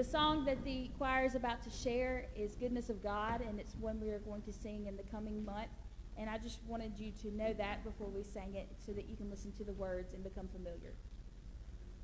The song that the choir is about to share is Goodness of God, and it's one we are going to sing in the coming month. And I just wanted you to know that before we sang it so that you can listen to the words and become familiar.